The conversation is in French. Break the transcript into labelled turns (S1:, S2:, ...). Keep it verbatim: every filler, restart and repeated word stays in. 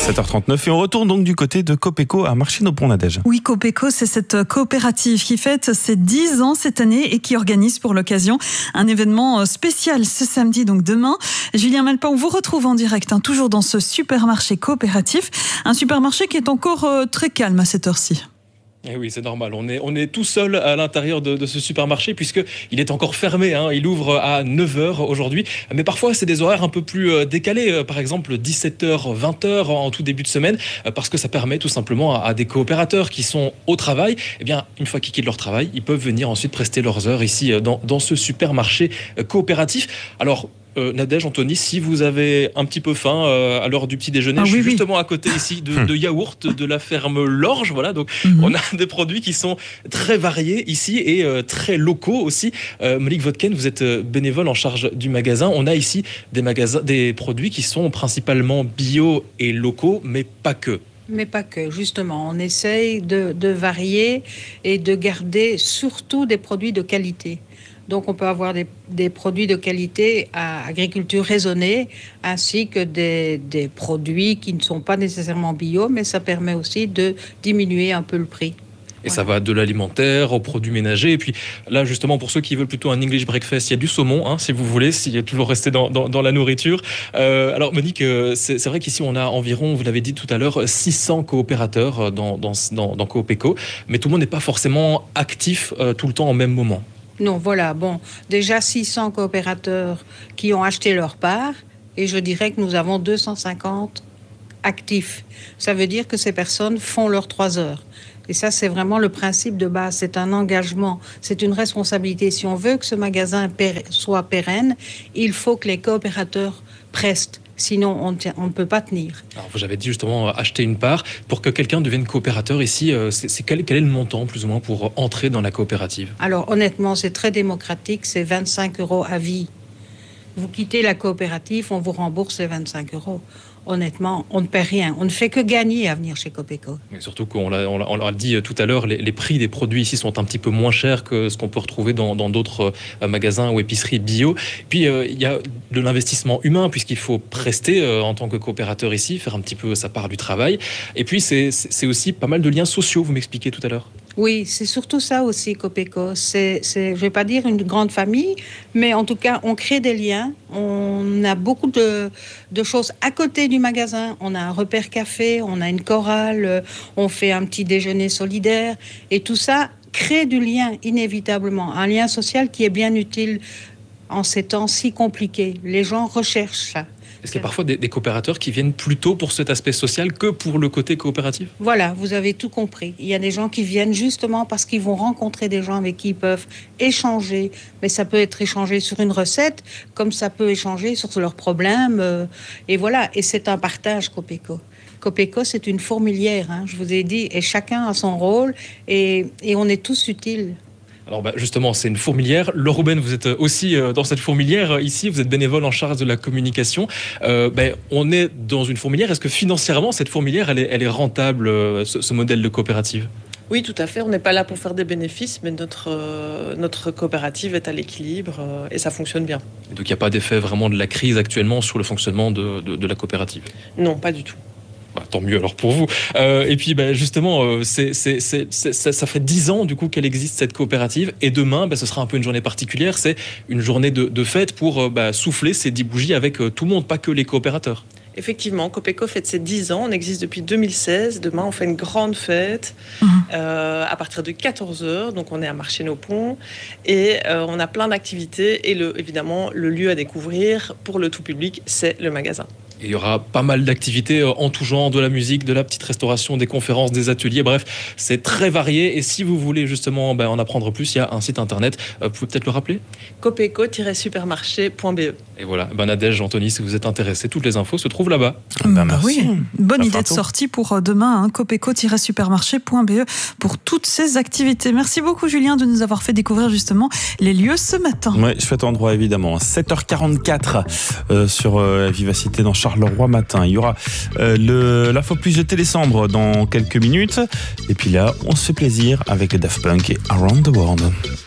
S1: sept heures trente-neuf et on retourne donc du côté de Copeco à Marchienne-au-Pont-Nadège.
S2: Oui, Copeco, c'est cette coopérative qui fête ses dix ans cette année et qui organise pour l'occasion un événement spécial ce samedi, donc demain. Julien Malpa, on vous retrouve en direct, hein, toujours dans ce supermarché coopératif. Un supermarché qui est encore euh, très calme à cette heure-ci.
S3: Eh oui, c'est normal. On est, on est tout seul à l'intérieur de, de ce supermarché puisqu'il est encore fermé. Hein. Il ouvre à neuf heures aujourd'hui. Mais parfois, c'est des horaires un peu plus décalés. Par exemple, dix-sept heures, vingt heures en tout début de semaine. Parce que ça permet tout simplement à, à des coopérateurs qui sont au travail, eh bien, une fois qu'ils quittent leur travail, ils peuvent venir ensuite prester leurs heures ici dans, dans ce supermarché coopératif. Alors, Euh, Nadège, Anthony, si vous avez un petit peu faim euh, à l'heure du petit déjeuner, ah, je suis oui, justement oui. à côté ici de, de yaourt de la ferme Lorge. Voilà, donc mm-hmm. on a des produits qui sont très variés ici et euh, très locaux aussi. Euh, Monique Vodken, vous êtes bénévole en charge du magasin. On a ici des magasins, des produits qui sont principalement bio et locaux, mais pas que.
S4: Mais pas que, justement. On essaye de, de varier et de garder surtout des produits de qualité. Donc, on peut avoir des, des produits de qualité à agriculture raisonnée, ainsi que des, des produits qui ne sont pas nécessairement bio, mais ça permet aussi de diminuer un peu le prix.
S3: Et voilà. Ça va de l'alimentaire aux produits ménagers. Et puis là, justement, pour ceux qui veulent plutôt un English breakfast, il y a du saumon, hein, si vous voulez, s'il est toujours resté dans, dans, dans la nourriture. Euh, alors, Monique, c'est, c'est vrai qu'ici, on a environ, vous l'avez dit tout à l'heure, six cents coopérateurs dans, dans, dans, dans Copeco. Mais tout le monde n'est pas forcément actif euh, tout le temps au même moment.
S4: Non, voilà, bon, déjà six cents coopérateurs qui ont acheté leur part, et je dirais que nous avons deux cent cinquante actifs. Ça veut dire que ces personnes font leurs trois heures. Et ça, c'est vraiment le principe de base. C'est un engagement, c'est une responsabilité. Si on veut que ce magasin pér- soit pérenne, il faut que les coopérateurs prestent. Sinon, on, tient, on ne peut pas tenir.
S3: Alors, vous avez dit justement acheter une part. Pour que quelqu'un devienne coopérateur ici, c'est, c'est quel, quel est le montant plus ou moins pour entrer dans la coopérative ?
S4: Alors honnêtement, c'est très démocratique, c'est vingt-cinq euros à vie. Vous quittez la coopérative, on vous rembourse les vingt-cinq euros. Honnêtement, on ne perd rien. On ne fait que gagner à venir chez Copeco.
S3: Et surtout qu'on l'a, on l'a, on l'a dit tout à l'heure, les, les prix des produits ici sont un petit peu moins chers que ce qu'on peut retrouver dans, dans d'autres euh, magasins ou épiceries bio. Puis euh, il y a de l'investissement humain puisqu'il faut prester euh, en tant que coopérateur ici, faire un petit peu sa part du travail. Et puis c'est, c'est, c'est aussi pas mal de liens sociaux, vous m'expliquez tout à l'heure.
S4: Oui, c'est surtout ça aussi, Copeco. C'est, c'est, je ne vais pas dire une grande famille, mais en tout cas, on crée des liens. On a beaucoup de, de choses à côté du magasin. On a un repère café, on a une chorale, on fait un petit déjeuner solidaire. Et tout ça crée du lien, inévitablement. Un lien social qui est bien utile en ces temps si compliqués. Les gens recherchent ça.
S3: Est-ce qu'il y a parfois des, des coopérateurs qui viennent plutôt pour cet aspect social que pour le côté coopératif ?
S4: Voilà, vous avez tout compris. Il y a des gens qui viennent justement parce qu'ils vont rencontrer des gens avec qui ils peuvent échanger. Mais ça peut être échangé sur une recette, comme ça peut échanger sur leurs problèmes. Euh, et voilà, et c'est un partage, Copeco. Copeco, c'est une fourmilière, hein, je vous ai dit, et chacun a son rôle, et, et on est tous utiles.
S3: Alors bah justement, c'est une fourmilière. Laure Rouben, vous êtes aussi dans cette fourmilière ici, vous êtes bénévole en charge de la communication. Euh, bah, on est dans une fourmilière. Est-ce que financièrement, cette fourmilière, elle est, elle est rentable, ce, ce modèle de coopérative ?
S5: Oui, tout à fait. On n'est pas là pour faire des bénéfices, mais notre, euh, notre coopérative est à l'équilibre euh, et ça fonctionne bien.
S3: Et donc il n'y a pas d'effet vraiment de la crise actuellement sur le fonctionnement de, de, de la coopérative ?
S5: Non, pas du tout.
S3: Bah, tant mieux alors pour vous. Euh, et puis bah, justement, euh, c'est, c'est, c'est, c'est, ça, ça fait dix ans du coup qu'elle existe cette coopérative. Et demain, bah, ce sera un peu une journée particulière. C'est une journée de, de fête pour euh, bah, souffler ces dix bougies avec euh, tout le monde, pas que les coopérateurs.
S5: Effectivement, Copeco fête ses dix ans. On existe depuis deux mille seize. Demain, on fait une grande fête mmh. euh, à partir de quatorze heures. Donc, on est à Marchienne-au-Pont. Et euh, on a plein d'activités. Et le, évidemment, le lieu à découvrir pour le tout public, c'est le magasin.
S3: Et il y aura pas mal d'activités en tout genre, de la musique, de la petite restauration, des conférences, des ateliers, bref, c'est très varié. Et si vous voulez justement ben, en apprendre plus, il y a un site internet, euh, vous pouvez peut-être le rappeler ?
S5: copeco tiret supermarché point b e.
S3: Et voilà, ben Nadège, Anthony, si vous êtes intéressés, toutes les infos se trouvent là-bas.
S2: Ben, merci. Oui, bonne idée de sortie pour demain, hein, copeco tiret supermarché point b e pour toutes ces activités. Merci beaucoup Julien de nous avoir fait découvrir justement les lieux ce matin.
S1: Oui, chouette endroit évidemment. sept heures quarante-quatre euh, sur euh, Vivacité dans Charleroi matin. Il y aura euh, le, l'info plus de Télésambre dans quelques minutes. Et puis là, on se fait plaisir avec les Daft Punk et Around the World.